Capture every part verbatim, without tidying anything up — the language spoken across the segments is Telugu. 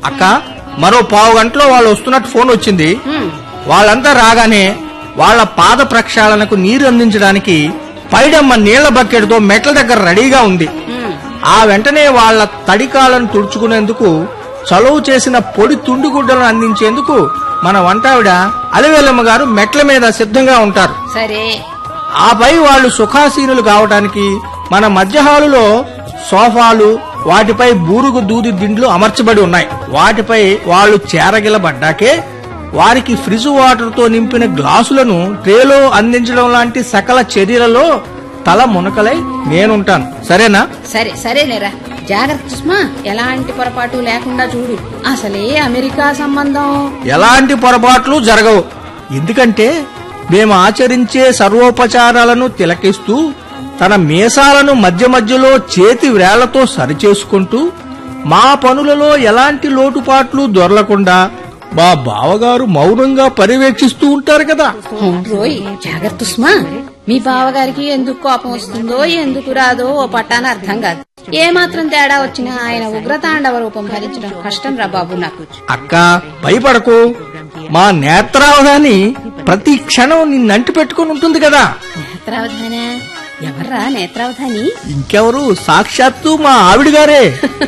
అక్క మరో పావు గంటలో వాళ్ళు వస్తున్నట్టు ఫోన్ వచ్చింది. వాళ్ళంతా రాగానే వాళ్ళ పాద ప్రక్షాళనకు నీరు అందించడానికి పైడమ్మ నీళ్ల బకెట్తో మెట్ల దగ్గర రెడీగా ఉంది. ఆ వెంటనే వాళ్ల తడికాలను తుడుచుకునేందుకు చలువు చేసిన పొడి తుండుగుడ్డలను అందించేందుకు మన వంటావిడ అలివేలమ్మ గారు మెట్ల మీద సిద్ధంగా ఉంటారు. సరే, ఆపై వాళ్లు సుఖాసీనులు కావటానికి మన మధ్య హాలులో సోఫాలు, వాటిపై బూరుగు దూది దిండ్లు అమర్చబడి ఉన్నాయి. వాటిపై వాళ్లు చేరగిలబడ్డాకే వారికి ఫ్రిజ్ వాటర్ తో నింపిన గ్లాసులను ట్రేలో అందించడం లాంటి సకల చర్యలలో తల మునకలై నేనుంటాను. సరేనా? సరే సరేలేరా, జాగ్రత్త సుష్మా, ఎలాంటి పొరపాటు లేకుండా చూడు. అసలే అమెరికా సంబంధం. ఎలాంటి పొరపాట్లు జరగవు. ఎందుకంటే మేము ఆచరించే సర్వోపచారాలను తిలకిస్తూ తన మీసాలను మధ్య మధ్యలో చేతి వ్రేళ్లతో సరిచేసుకుంటూ మా పనులలో ఎలాంటి లోటుపాట్లు దొరలకుండా మా బావగారు మౌనంగా పర్యవేక్షిస్తూ ఉంటారు కదా. రోయ్, జాగ్రత్త సుష్మా. మీ బావగారికి ఎందుకు కోపం వస్తుందో ఎందుకు రాదో ఓ పట్టాన అర్థం కాదు. ఏ మాత్రం తేడా వచ్చినా ఆయన ఉగ్రతాండవ రూపం భరించడం కష్టం రా బాబు నాకు. అక్క భయపడకు, మా నేత్రావధాని ప్రతి క్షణం నిన్నంటి పెట్టుకుని ఉంటుంది కదా. నేత్రావధానా? ఎవర్రా నేత్రావధాని? ఇంకెవరు, సాక్షాత్తు మా ఆవిడ గారే.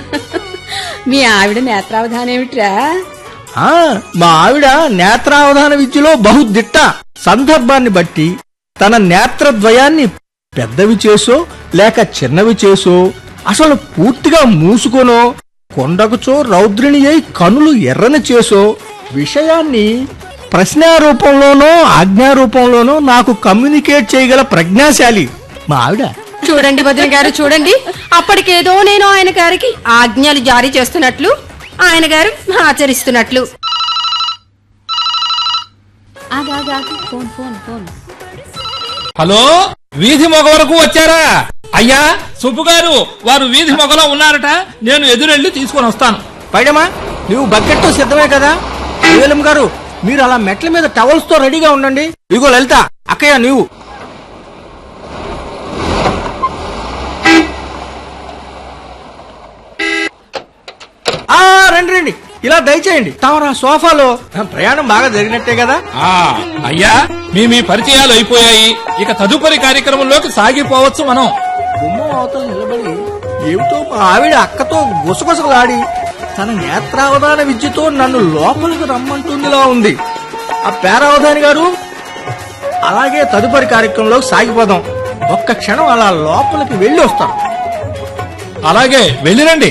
మీ ఆవిడ నేత్రావధానేమిట్రా? ఆ మా ఆవిడ నేత్రావధాన విద్యలో బహుదిట్ట. సందర్భాన్ని బట్టి తన నేత్రద్వయాన్ని పెద్దవి చేసో లేక చిన్నవి చేసో, అసలు పూర్తిగా మూసుకొనో, కొండకుచో రౌద్రిణి అయి కనులు ఎర్రని చేసో విషయాన్ని ప్రశ్నారూపంలోనో ఆజ్ఞారూపంలోనో నాకు కమ్యూనికేట్ చేయగల ప్రజ్ఞాశాలి మా ఆవిడ. చూడండి వదిన గారు, చూడండి, అప్పటికేదో నేను ఆయన గారికి ఆజ్ఞలు జారీ చేస్తున్నట్లు ఆయన గారు ఆచరిస్తున్నట్లు. ఫోన్ ఫోన్ ఫోన్ హలో, వీధి మొగ వరకు వచ్చారా? అయ్యా సుబ్బు గారు, వారు వీధి మొగలో ఉన్నారట. నేను ఎదురెళ్లి తీసుకొని వస్తాను. పైడమా, నువ్వు బకెట్తో సిద్ధమే కదా? అలివేలమ్మ గారు, మీరు అలా మెట్ల మీద టవల్స్ తో రెడీగా ఉండండి. ఇదిగో లలిత, అక్కయ్య నువ్వు. ఆ రండి రండి, ఇలా దయచేయండి. తమరా సోఫాలో ప్రయాణం బాగా జరిగినట్టే కదా? ఆ అయ్యా, మీ మీ పరిచయాలు అయిపోయాయి. ఇక తదుపరి కార్యక్రమంలోకి సాగిపోవచ్చు మనం. గుమ్మం అవతల నిలబడి ఏమిటో మా ఆవిడ అక్కతో గుసగుసలాడి తన నేత్రావధాన విద్యతో నన్ను లోపలికి రమ్మంటుందిలా ఉంది. ఆ పేరావధాని గారు, అలాగే తదుపరి కార్యక్రమంలో సాగిపోదాం. ఒక్క క్షణం అలా లోపలికి వెళ్లి వస్తాం. అలాగే వెళ్ళిరండి.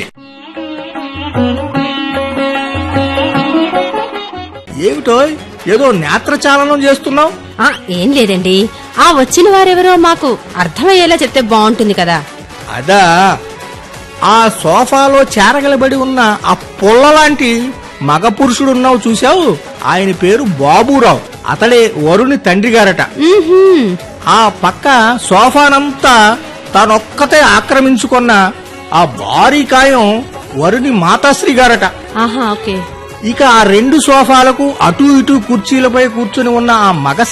ఏమిటో ఏదో నేత్రచాలనం చేస్తున్నావు? ఏం లేదండి, ఆ వచ్చిన వారెవరో మాకు అర్థమయ్యేలా చెప్తే బాగుంటుంది కదా. అదా, ఆ సోఫాలో చేరగలబడి ఉన్న ఆ పుల్ల లాంటి మగ పురుషుడున్నావు చూశావు, ఆయన పేరు బాబురావు. అతడే వరుణి తండ్రి గారట. ఆ పక్క సోఫానంతా తనొక్కతే ఆక్రమించుకున్న ఆ భారీ కాయం వరుణి మాతాశ్రీ గారట. ఆహా, ఓకే. ఇక ఆ రెండు సోఫాలకు అటూ ఇటూ కుర్చీలపై కూర్చుని ఉన్న ఆ మగ